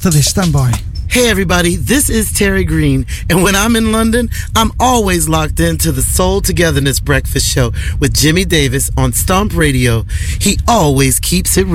To this, stand by. Hey everybody, this is Terry Green, and when I'm in London, I'm always locked into the Soul Togetherness Breakfast Show with Jimmy Davis on Stomp Radio. He always keeps it